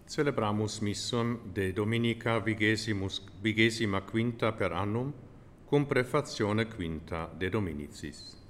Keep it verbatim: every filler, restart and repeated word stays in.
Celebramus missum de Dominica vigesimus, vigesima quinta per annum, cum prefatione quinta de Dominicis.